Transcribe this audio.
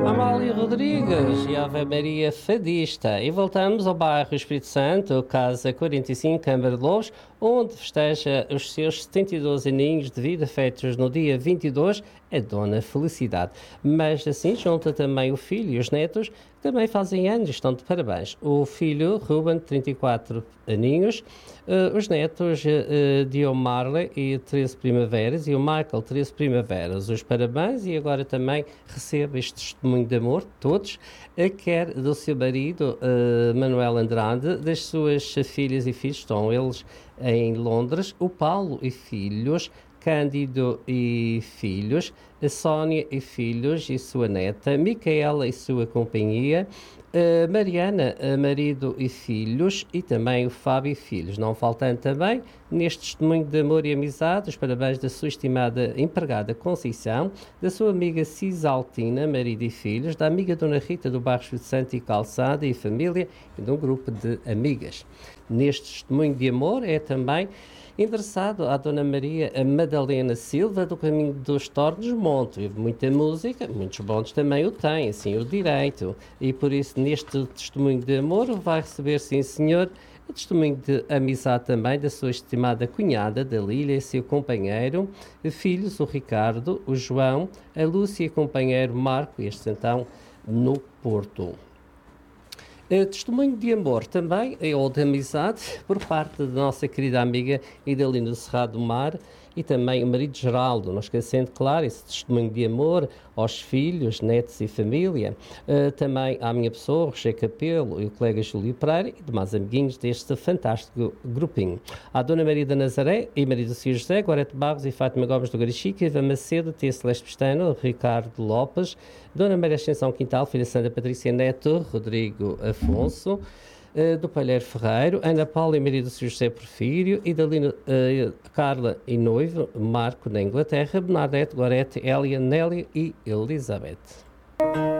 Amália Rodrigues e Ave Maria Fadista. E voltamos ao bairro Espírito Santo, Casa 45, Câmara de Lobos, onde festeja os seus 72 aninhos de vida, feitos no dia 22, a Dona Felicidade. Mas assim junta também o filho e os netos, que também fazem anos e estão de parabéns. O filho, Ruben, 34 aninhos, os netos, Diomarle e 13 primaveras, e o Michael, 13 primaveras. Os parabéns, e agora também recebe este testemunho de amor, todos, quer do seu marido, Manuel Andrade, das suas filhas e filhos, estão eles em Londres, o Paulo e filhos, Cândido e filhos, a Sónia e filhos e sua neta, Micaela e sua companhia, Mariana, marido e filhos, e também o Fábio e filhos. Não faltando também, neste testemunho de amor e amizade, os parabéns da sua estimada empregada Conceição, da sua amiga Cisaltina, marido e filhos, da amiga Dona Rita do Bairro Espírito Santo e Calçada e família, e de um grupo de amigas. Neste testemunho de amor é também endereçado à Dona Maria Madalena Silva, do Caminho dos Tornos Monte. Muita música, muitos bons também o têm, assim o direito. E por isso, neste testemunho de amor, vai receber, sim senhor, o testemunho de amizade também da sua estimada cunhada, da Lília, e seu companheiro, filhos, o Ricardo, o João, a Lúcia e companheiro Marco, este então no Porto. Testemunho de amor também, ou de amizade, por parte da nossa querida amiga Idalina Cerrado do Mar, e também o marido Geraldo, não esquecendo, claro, esse testemunho de amor aos filhos, netos e família, também à minha pessoa, Roger Capelo e o colega Júlio Pereira, e demais amiguinhos deste fantástico grupinho. À Dona Maria da Nazaré e marido Sr. José, Gorete Barros e Fátima Gomes do Garichica, Eva Macedo, Tia Celeste Pestano, Ricardo Lopes, Dona Maria Ascensão Quintal, filha Sandra Patrícia Neto, Rodrigo Afonso, do Palheiro Ferreiro, Ana Paula e marido Sr. José Porfírio, Idalina, Carla e noivo, Marco na Inglaterra, Bernadette, Gorete, Elia, Nélia e Elizabeth.